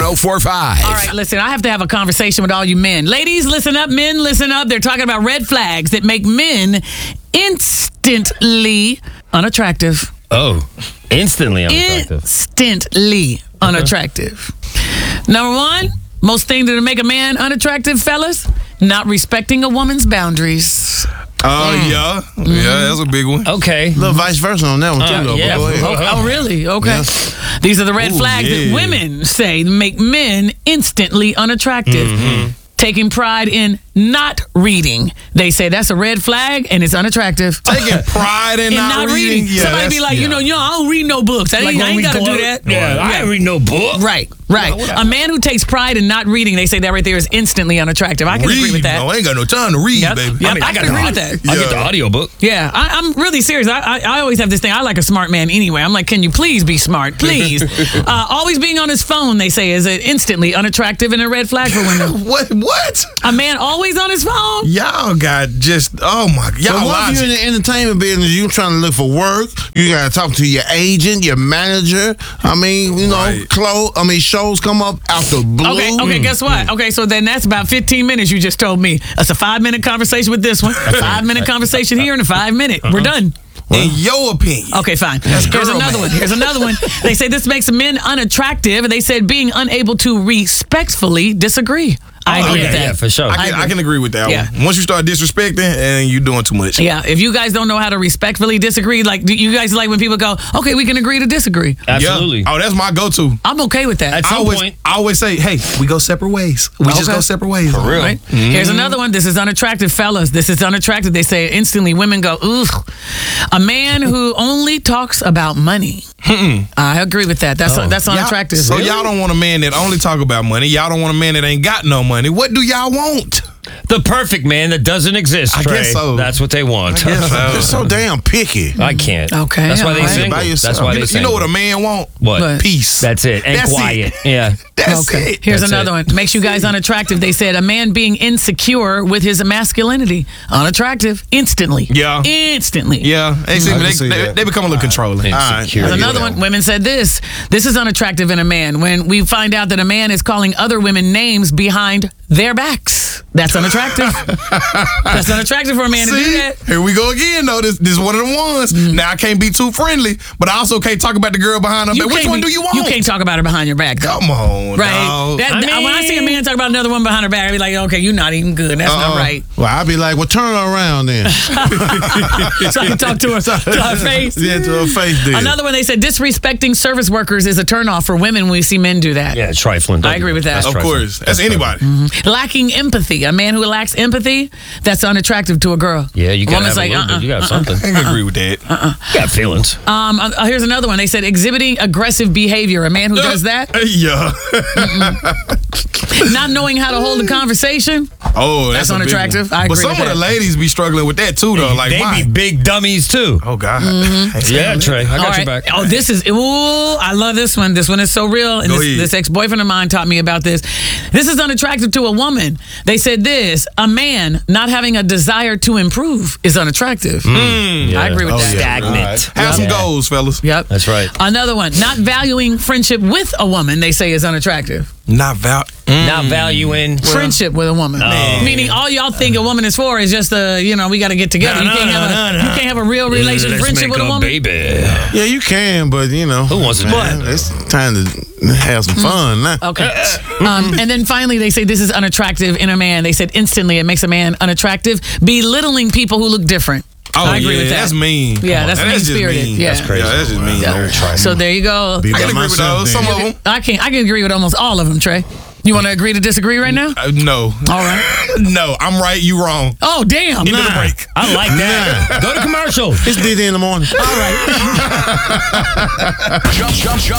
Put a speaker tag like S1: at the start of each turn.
S1: 1045.
S2: All right, listen, I have to have a conversation with all you men. Ladies, listen up. Men, listen up. They're talking about red flags that make men instantly unattractive.
S3: Oh, instantly unattractive.
S2: Instantly unattractive. Number one, most thing that make a man unattractive, fellas, not respecting a woman's boundaries.
S4: Yeah, that's a big one.
S3: Okay.
S5: A little vice versa on that one, too, though.
S3: yeah.
S5: Go ahead.
S2: Oh, really? Okay.
S5: Yeah.
S2: These are the red flags that women say make men instantly unattractive. Taking pride in not reading. They say that's a red flag and it's unattractive.
S4: Taking pride in not reading. Yeah,
S2: somebody be like, I don't read no books. I ain't got to do that.
S3: I ain't read no book.
S2: Right. A man who takes pride in not reading, they say that right there is instantly unattractive. I can agree with that.
S4: No, I ain't got no time to read, baby.
S2: Yep, I can agree with that.
S3: I get the audiobook.
S2: Yeah, I'm really serious. I always have this thing. I like a smart man anyway. I'm like, can you please be smart? Please. Always being on his phone, they say, is instantly unattractive and a red flag for women.
S4: What?
S2: A man always on his phone?
S4: Y'all got just, oh my, y'all
S5: what if you're in the entertainment business, you trying to look for work, you got to talk to your agent, your manager. I mean, shows come up out the blue.
S2: Okay, guess what? Okay, so then that's about 15 minutes you just told me. That's a 5-minute conversation with this one, a 5-minute conversation here, and a 5-minute. We're done.
S4: In your opinion.
S2: Okay, fine. Here's another one. They say this makes men unattractive. They said being unable to respectfully disagree. I agree with that.
S3: Yeah, for sure.
S4: I can agree with that one. Once you start disrespecting, and you're doing too much.
S2: Yeah, if you guys don't know how to respectfully disagree, like you guys like when people go, okay, we can agree to disagree.
S3: Absolutely.
S4: Yeah. Oh, that's my go-to.
S2: I'm okay with that.
S3: At some point.
S4: I always say, hey, we go separate ways. We just go separate ways.
S3: For real.
S2: Right? Here's another one. This is unattractive, fellas. This is unattractive. They say instantly women go, ugh. A man who only talks about money. I agree with that. That's unattractive.
S4: So y'all don't want a man that only talk about money. Y'all don't want a man that ain't got no money. What do y'all want?
S3: The perfect man that doesn't exist, Trey.
S4: I guess so.
S3: That's what they want.
S5: They're so damn picky.
S3: I can't.
S2: Okay.
S3: That's why they
S2: right.
S3: single. That's why they single.
S4: You know what a man want?
S3: What?
S4: Peace.
S3: That's it. And
S4: That's
S3: quiet.
S4: It.
S3: Yeah.
S4: That's it.
S2: Here's
S3: That's
S2: another one. Makes you guys unattractive. They said a man being insecure with his masculinity. Unattractive. Instantly.
S4: Yeah.
S2: Instantly.
S4: Yeah. They become a little controlling.
S3: Insecure.
S2: There's another one. Women said this. This is unattractive in a man. When we find out that a man is calling other women names behind their backs. That's unattractive. That's unattractive for a man to do that.
S4: Here we go again, though. This is one of the ones. Now, I can't be too friendly, but I also can't talk about the girl behind her back. Which one do you want?
S2: You can't talk about her behind your back, though.
S4: Come on,
S2: right?
S4: dog.
S2: When I see a man talk about another woman behind her back, I be like, okay, you're not even good. That's not right.
S5: Well, I'd be like, well, turn her around then.
S2: So I can talk to her face.
S5: Yeah, to her face, dude.
S2: Another one, they said disrespecting service workers is a turnoff for women when we see men do that.
S3: Yeah, trifling.
S2: I agree with that.
S4: Of course. That's anybody.
S2: Lacking empathy. A man who lacks empathy, that's unattractive to a girl.
S3: Yeah, you got
S2: like,
S3: you got something.
S4: I can agree with that.
S3: You got feelings.
S2: Here's another one. They said exhibiting aggressive behavior. A man who does that,
S4: Yeah.
S2: not knowing how to hold a conversation.
S4: Oh, that's
S2: unattractive. I agree
S4: But some
S2: with
S4: of
S2: that.
S4: the ladies be struggling with that too, though. Like,
S3: They
S4: why?
S3: be big dummies, too.
S4: Oh, God.
S3: Yeah, Trey. I got
S2: All
S3: your
S2: right.
S3: back.
S2: Oh, I love this one. This one is so real. And
S4: Go ahead.
S2: this ex-boyfriend of mine taught me about this. This is unattractive to a woman. They said this, a man not having a desire to improve is unattractive. I agree with that.
S3: Stagnant.
S4: Have some goals, fellas.
S2: Yep.
S3: That's right.
S2: Another one, not valuing friendship with a woman, they say is unattractive.
S4: Not
S3: valuing.
S2: Friendship with a woman. Meaning all y'all think a woman is for is just we got to get together. You can't have a real relationship, friendship with a woman.
S3: Baby.
S5: Yeah, you can, but
S3: Who wants to do that?
S5: It's time to have some fun now.
S2: Okay. And then finally, they say this is unattractive in a man. They said instantly it makes a man unattractive. Belittling people who look different.
S4: Oh,
S2: I agree with that.
S4: That's mean.
S2: Yeah, that's
S4: just
S2: mean-spirited.
S4: mean.
S2: Yeah.
S3: That's crazy.
S4: Yeah, that's just mean.
S2: Yeah. So there you go.
S5: Be
S4: I
S5: by
S4: can agree with
S5: myself
S4: those.
S5: then.
S4: Some of them.
S2: I can agree with almost all of them, Trey. You want to agree to disagree right now?
S4: No.
S2: All right.
S4: No, I'm right, you wrong.
S2: Oh, damn.
S4: Into the break.
S3: I like that. Go to commercial.
S5: It's DD in the morning.
S2: All right.
S1: Jump